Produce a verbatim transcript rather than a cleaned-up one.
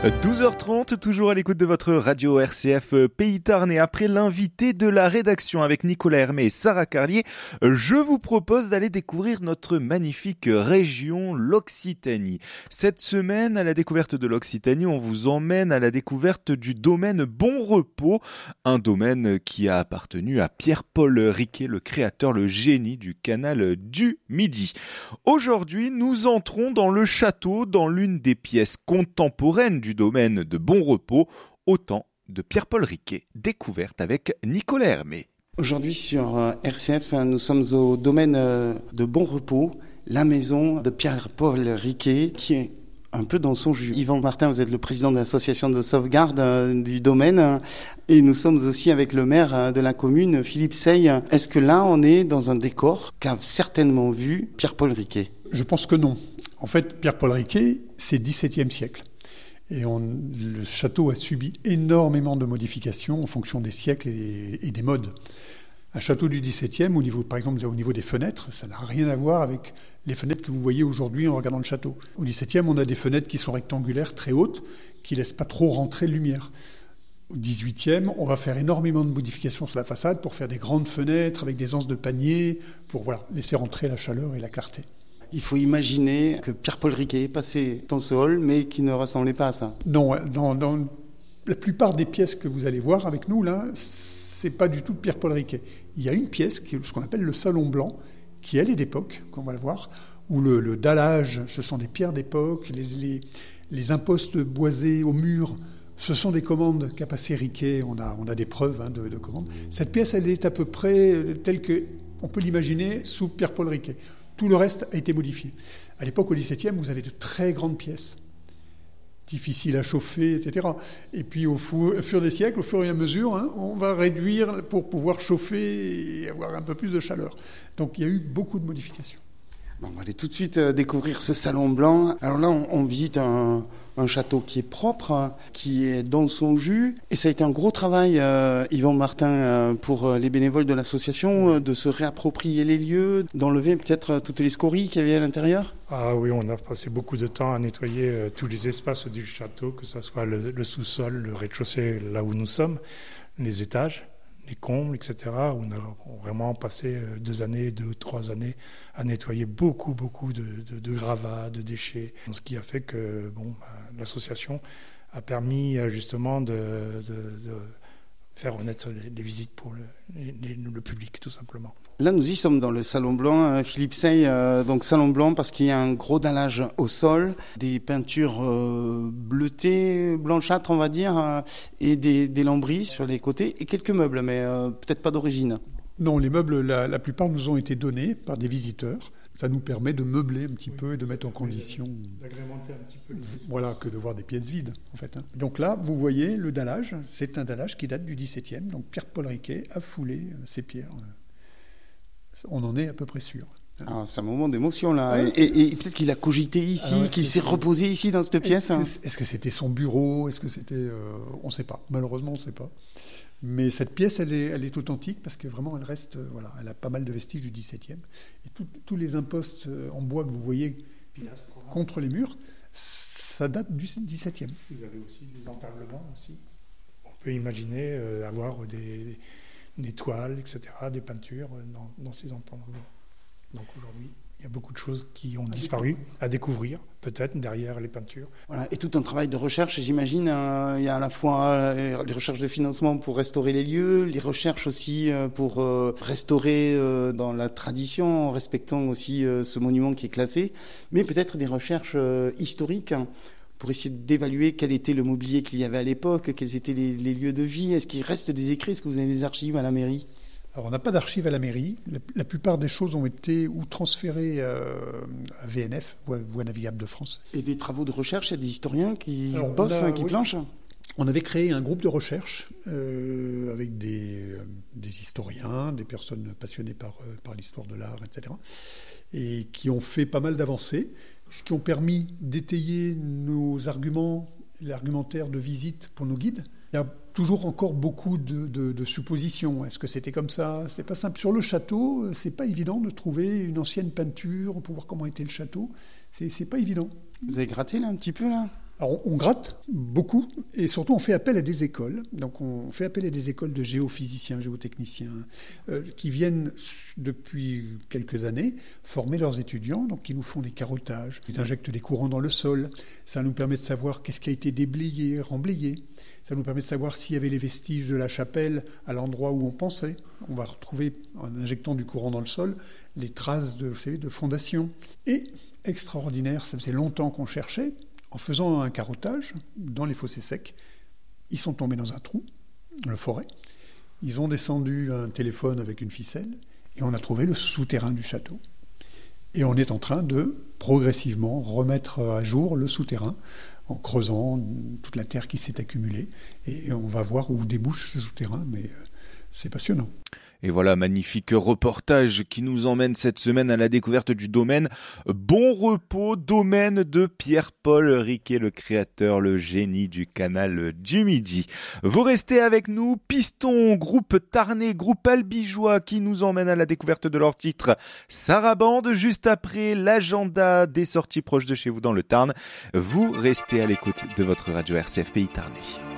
douze heures trente, toujours à l'écoute de votre radio R C F Pays Tarn, et après l'invité de la rédaction avec Nicolas Hermé et Sarah Carlier, je vous propose d'aller découvrir notre magnifique région, l'Occitanie. Cette semaine, à la découverte de l'Occitanie, on vous emmène à la découverte du domaine Bon Repos, un domaine qui a appartenu à Pierre-Paul Riquet, le créateur, le génie du canal du Midi. Aujourd'hui, nous entrons dans le château, dans l'une des pièces contemporaines du domaine de Bon Repos, au temps de Pierre-Paul Riquet, découverte avec Nicolas Hermé. Aujourd'hui sur R C F, nous sommes au domaine de Bon Repos, la maison de Pierre-Paul Riquet, qui est un peu dans son jus. Yvan Martin, vous êtes le président de l'association de sauvegarde du domaine, et nous sommes aussi avec le maire de la commune, Philippe Sey. Est-ce que là, on est dans un décor qu'a certainement vu Pierre-Paul Riquet ? Je pense que non. En fait, Pierre-Paul Riquet, c'est dix-septième siècle. Et on, le château a subi énormément de modifications en fonction des siècles et, et des modes. Un château du dix-septième, au niveau, par exemple au niveau des fenêtres, ça n'a rien à voir avec les fenêtres que vous voyez aujourd'hui en regardant le château. Au dix-septième, on a des fenêtres qui sont rectangulaires, très hautes, qui ne laissent pas trop rentrer lumière. Au dix-huitième, on va faire énormément de modifications sur la façade pour faire des grandes fenêtres avec des anses de panier, pour voilà, laisser rentrer la chaleur et la clarté. Il faut imaginer que Pierre-Paul Riquet est passé dans ce hall, mais qui ne ressemblait pas à ça. Non, dans, dans la plupart des pièces que vous allez voir avec nous, là, c'est pas du tout de Pierre-Paul Riquet. Il y a une pièce, qui est ce qu'on appelle le salon blanc, qui elle est d'époque, qu'on va le voir, où le, le dallage, ce sont des pierres d'époque, les, les, les impostes boisés au mur, ce sont des commandes qu'a passé Riquet, on a, on a des preuves hein, de, de commandes. Cette pièce, elle est à peu près telle qu'on peut l'imaginer sous Pierre-Paul Riquet. Tout le reste a été modifié. À l'époque, au dix-septième, vous avez de très grandes pièces, difficiles à chauffer, et cetera. Et puis, au, fou, au fur des siècles, au fur et à mesure, hein, on va réduire pour pouvoir chauffer et avoir un peu plus de chaleur. Donc, il y a eu beaucoup de modifications. Bon, on va aller tout de suite euh, découvrir ce salon blanc. Alors là, on, on visite un, un château qui est propre, hein, qui est dans son jus. Et ça a été un gros travail, euh, Yvan Martin, euh, pour les bénévoles de l'association, euh, de se réapproprier les lieux, d'enlever peut-être euh, toutes les scories qu'il y avait à l'intérieur. Ah oui, on a passé beaucoup de temps à nettoyer euh, tous les espaces du château, que ce soit le, le sous-sol, le rez-de-chaussée, là où nous sommes, les étages, les combles, et cetera. On a vraiment passé deux années, deux, trois années à nettoyer beaucoup, beaucoup de, de, de gravats, de déchets. Ce qui a fait que bon, l'association a permis justement de, de, de faire renaître les, les visites pour le, les, le public, tout simplement. Là, nous y sommes dans le salon blanc, Philippe Sey. Euh, donc salon blanc parce qu'il y a un gros dallage au sol, des peintures euh, bleutées, blanchâtres, on va dire, euh, et des, des lambris sur les côtés et quelques meubles, mais euh, peut-être pas d'origine. Non, les meubles, la, la plupart nous ont été donnés par des visiteurs. Ça nous permet de meubler un petit oui, peu et de mettre en condition, d'agrémenter un petit peu les espaces. Voilà, que de voir des pièces vides, en fait. Hein. Donc là, vous voyez le dallage, c'est un dallage qui date du dix-septième. Donc Pierre-Paul Riquet a foulé ces pierres. On en est à peu près sûr. Ah, c'est un moment d'émotion là. Ouais. Et, et, et peut-être qu'il a cogité ici, ah ouais, qu'il s'est reposé ici dans cette pièce. Est-ce que, est-ce que c'était son bureau ? Est-ce que c'était euh, on ne sait pas. Malheureusement, on ne sait pas. Mais cette pièce, elle est, elle est authentique parce que vraiment, elle reste, euh, voilà, elle a pas mal de vestiges du dix-septième. Et tout, tous les impostes en bois que vous voyez Pilastre, contre les murs, ça date du dix-septième. Vous avez aussi des entablements aussi. On peut imaginer euh, avoir des des toiles, et cetera, des peintures dans, dans ces entablements. Donc aujourd'hui, il y a beaucoup de choses qui ont disparu à découvrir, peut-être, derrière les peintures. Voilà, et tout un travail de recherche, j'imagine. Euh, il y a à la fois euh, les recherches de financement pour restaurer les lieux, les recherches aussi euh, pour euh, restaurer euh, dans la tradition, en respectant aussi euh, ce monument qui est classé, mais peut-être des recherches euh, historiques, hein, pour essayer d'évaluer quel était le mobilier qu'il y avait à l'époque, quels étaient les, les lieux de vie. Est-ce qu'il reste des écrits ? Est-ce que vous avez des archives à la mairie ? Alors, on n'a pas d'archives à la mairie. La, la plupart des choses ont été ou transférées euh, à V N F, Voie, Voie Navigable de France. Et des travaux de recherche, il y a des historiens qui Alors, bossent, a, qui oui. planchent ? On avait créé un groupe de recherche euh, avec des, euh, des historiens, des personnes passionnées par, euh, par l'histoire de l'art, et cetera, et qui ont fait pas mal d'avancées, ce qui ont permis d'étayer nos arguments, l'argumentaire de visite pour nos guides. Il y a toujours encore beaucoup de, de, de suppositions. Est-ce que c'était comme ça ? C'est pas simple. Sur le château, c'est pas évident de trouver une ancienne peinture pour voir comment était le château. C'est, c'est pas évident. Vous avez gratté là un petit peu là ? Alors, on gratte beaucoup et surtout on fait appel à des écoles. Donc on fait appel à des écoles de géophysiciens, géotechniciens euh, qui viennent depuis quelques années former leurs étudiants, donc qui nous font des carottages, ils injectent des courants dans le sol. Ça nous permet de savoir qu'est-ce qui a été déblayé, remblayé. Ça nous permet de savoir s'il y avait les vestiges de la chapelle à l'endroit où on pensait. On va retrouver, en injectant du courant dans le sol, les traces de, vous savez, de fondation. Et extraordinaire, ça faisait longtemps qu'on cherchait. En faisant un carottage dans les fossés secs, ils sont tombés dans un trou, dans la forêt. Ils ont descendu un téléphone avec une ficelle et on a trouvé le souterrain du château. Et on est en train de progressivement remettre à jour le souterrain en creusant toute la terre qui s'est accumulée. Et on va voir où débouche ce souterrain, mais c'est passionnant. Et voilà, magnifique reportage qui nous emmène cette semaine à la découverte du domaine Bon Repos, domaine de Pierre-Paul Riquet, le créateur, le génie du canal du Midi. Vous restez avec nous, Piston, groupe tarnais, groupe albigeois qui nous emmène à la découverte de leur titre Sarabande, juste après l'agenda des sorties proches de chez vous dans le Tarn. Vous restez à l'écoute de votre radio R C F Pays Tarnais.